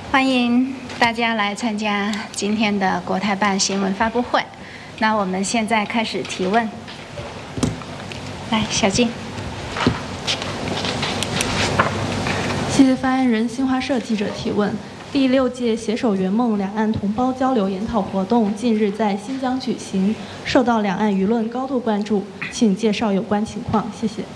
欢迎大家来参加今天的国台办新闻发布会。那我们现在开始提问。来，小静。 谢谢发言人。新华社记者提问：第6届携手圆梦两岸同胞交流研讨活动近日在新疆举行，受到两岸舆论高度关注，请介绍有关情况。谢谢。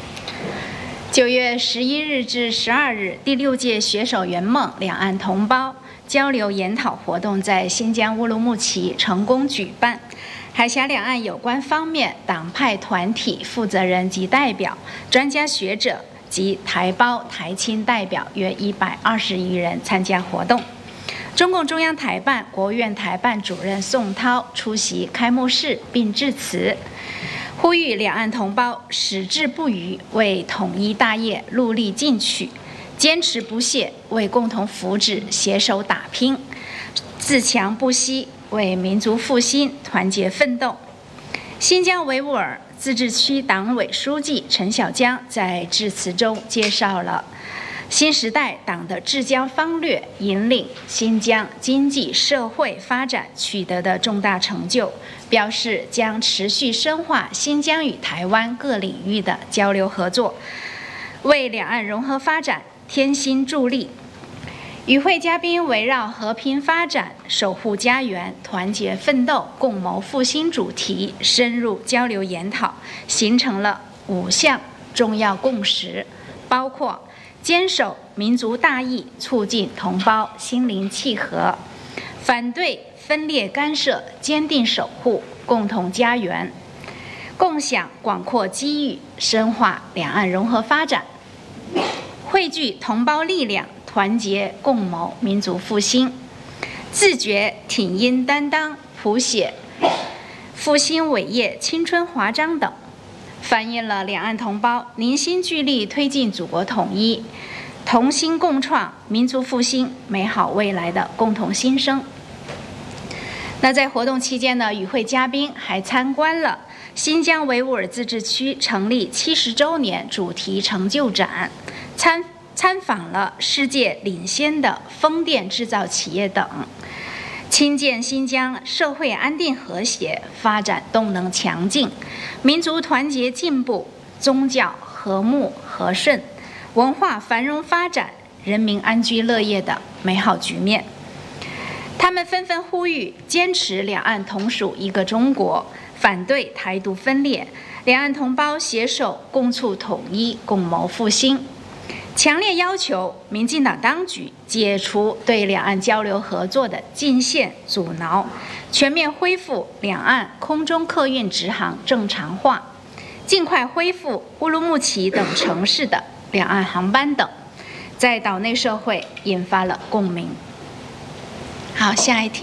9月11日至12日，第6届携手圆梦两岸同胞交流研讨活动在新疆乌鲁木齐成功举办。海峡两岸有关方面党派团体负责人及代表、专家学者及台胞台青代表约120余人参加活动。中共中央台办、国务院台办主任宋涛出席开幕式并致辞，呼吁两岸同胞矢志不渝，为统一大业戮力进取，坚持不懈，为共同福祉携手打拼，自强不息，为民族复兴团结奋斗。新疆维吾尔自治区党委书记陈小江在致辞中介绍了新时代党的治疆方略，引领新疆经济社会发展取得的重大成就，表示将持续深化新疆与台湾各领域的交流合作，为两岸融合发展添新助力。与会嘉宾围绕和平发展、守护家园、团结奋斗、共谋复兴主题深入交流研讨，形成了5项重要共识，包括坚守民族大义，促进同胞心灵契合；反对分裂干涉，坚定守护共同家园；共享广阔机遇，深化两岸融合发展；汇聚同胞力量，团结共谋民族复兴；自觉挺膺担当，谱写复兴伟业青春华章等，反映了两岸同胞凝心聚力推进祖国统一、同心共创民族复兴美好未来的共同心声。那在活动期间呢，与会嘉宾还参观了新疆维吾尔自治区成立70周年主题成就展，参访了世界领先的风电制造企业等，亲见新疆社会安定和谐、发展动能强劲、民族团结进步、宗教和睦和顺、文化繁荣发展、人民安居乐业的美好局面。他们纷纷呼吁坚持两岸同属一个中国，反对台独分裂，两岸同胞携手共促统一、共谋复兴，强烈要求民进党当局解除对两岸交流合作的禁限阻挠，全面恢复两岸空中客运直航正常化，尽快恢复乌鲁木齐等城市的两岸航班等，在岛内社会引发了共鸣。好，下一题。